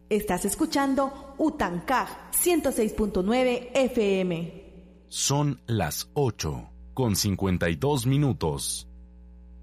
Estás escuchando Utancaj 106.9 FM. Son las 8:52.